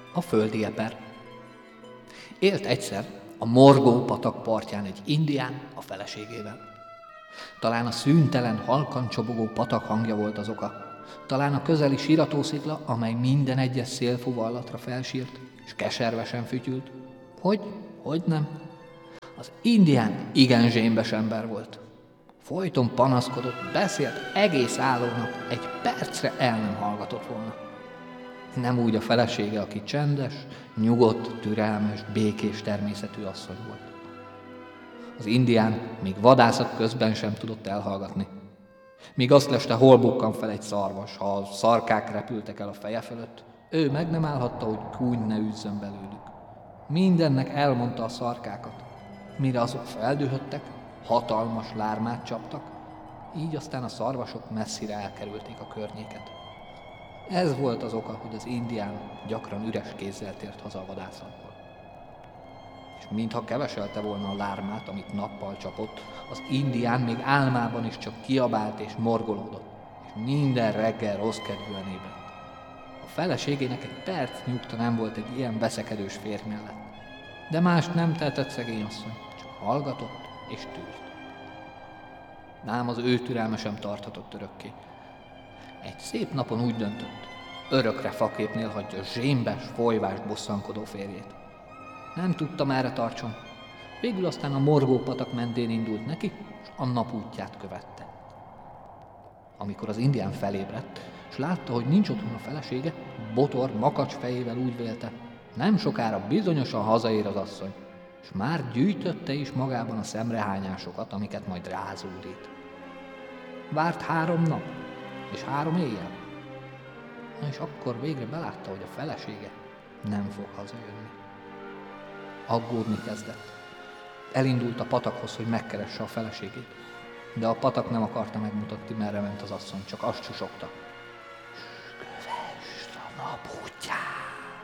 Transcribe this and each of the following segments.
A földi eper. Élt egyszer a Morgó patak partján egy indián a feleségével. Talán a szüntelen, halkan csobogó patak hangja volt az oka, talán a közeli síratószikla, amely minden egyes szélfúvallatra felsírt, és keservesen fütyült. Hogy nem? Az indián igen zsémbes ember volt. Folyton panaszkodott, beszélt egész álló nap, egy percre el nem hallgatott volna. Nem úgy a felesége, aki csendes, nyugodt, türelmes, békés természetű asszony volt. Az indián még vadászat közben sem tudott elhallgatni. Míg azt leste, hol bukkan fel egy szarvas, ha a szarkák repültek el a feje fölött, ő meg nem állhatta, hogy kúny ne üzzön belőlük. Mindennek elmondta a szarkákat. Mire azok feldühödtek, hatalmas lármát csaptak, így aztán a szarvasok messzire elkerülték a környéket. Ez volt az oka, hogy az indián gyakran üres kézzel tért haza a vadászatból. És mintha keveselte volna a lármát, amit nappal csapott, az indián még álmában is csak kiabált és morgolódott, és minden reggel rossz kedvűen ébredt. A feleségének egy perc nyugta nem volt egy ilyen veszekedős férj mellett. De mást nem tehetett szegény asszony, csak hallgatott és tűrt. Ám az ő türelme sem tarthatott örökké. Egy szép napon úgy döntött, örökre faképnél hagyja zsémbes, folyvás, bosszankodó férjét. Nem tudta, merre tartson. Végül aztán a Morgó patak mentén indult neki, és a nap útját követte. Amikor az indián felébredt, és látta, hogy nincs otthon a felesége, botor, makacs fejével úgy vélte, nem sokára bizonyosan hazaér az asszony, és már gyűjtötte is magában a szemrehányásokat, amiket majd rázúdít. Várt 3 nap, és 3 éjjel. Na és akkor végre belátta, hogy a felesége nem fog hazajönni. Aggódni kezdett. Elindult a patakhoz, hogy megkeresse a feleségét, de a patak nem akarta megmutatni, merre ment az asszony, csak azt susogta. Kövesd a nap útján!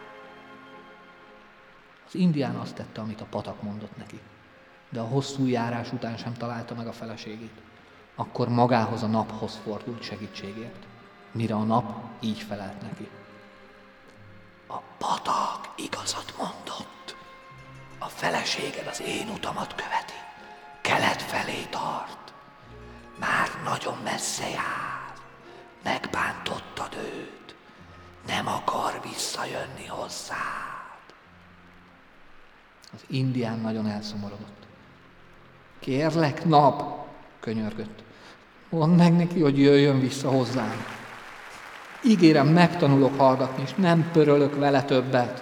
Az indián azt tette, amit a patak mondott neki, de a hosszú járás után sem találta meg a feleségét. Akkor magához a naphoz fordult segítségért, mire a nap így felelt neki. A patak igazat mondott. A feleséged az én utamat követi, kelet felé tart. Már nagyon messze jár, megbántottad őt, nem akar visszajönni hozzád. Az indián nagyon elszomorodott. Kérlek, nap, könyörgött, mondd meg neki, hogy jöjjön vissza hozzám. Ígérem, megtanulok hallgatni, és nem pörölök vele többet.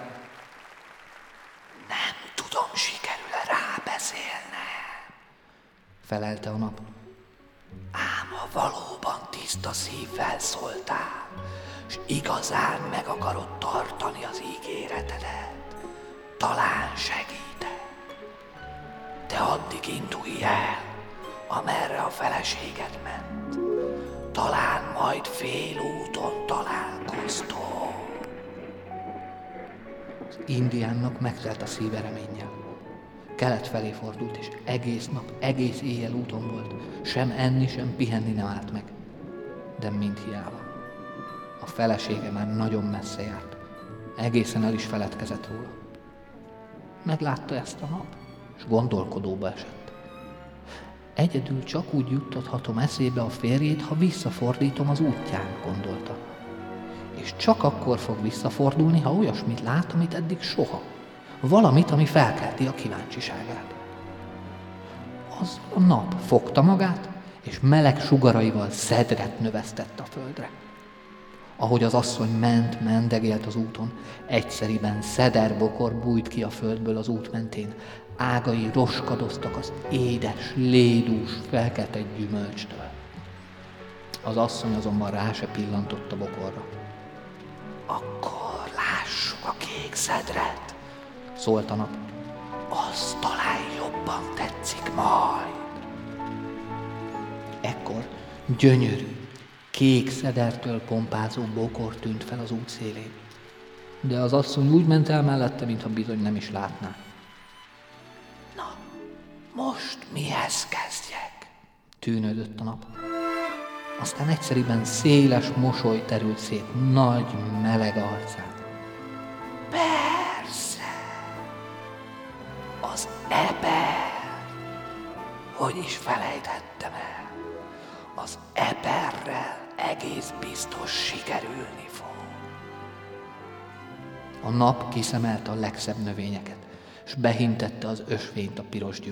Felelte a nap. Ám ha valóban tiszta szívvel szóltál, s igazán meg akarod tartani az ígéretedet, talán segítek. De addig indulj el, amerre a feleséged ment. Talán majd félúton találkoztok. Az indiánnak megtelt a szíve reménnyel. Kelet felé fordult, és egész nap, egész éjjel úton volt. Sem enni, sem pihenni nem állt meg. De mind hiába. A felesége már nagyon messze járt. Egészen el is feledkezett róla. Meglátta ezt a nap, és gondolkodóba esett. Egyedül csak úgy juttathatom eszébe a férjét, ha visszafordítom az útján, gondolta. És csak akkor fog visszafordulni, ha olyasmit lát, amit eddig soha. Valamit, ami felkelti a kíváncsiságát. Az a nap fogta magát, és meleg sugaraival szedret növesztett a földre. Ahogy az asszony ment, mendegélt az úton, egyszeriben szederbokor bújt ki a földből az út mentén. Ágai roskadoztak az édes, lédús, felkeltett gyümölcstől. Az asszony azonban rá se pillantott a bokorra. Akkor lássuk a kék szedret, szólt a nap. Az talán jobban tetszik majd. Ekkor gyönyörű, kék szedertől pompázó bokor tűnt fel az út szélén. De az asszony úgy ment el mellette, mintha bizony nem is látná. Na, most mihez kezdjek? Tűnődött a nap. Aztán egyszeriben széles mosoly terült szét nagy, meleg arcán. Persze, az eper. Hogy is felejtettem el, az eperrel egész biztos sikerülni fog. A nap kiszemelte a legszebb növényeket, s behintette az ösvényt a piros gyümölcsökkel.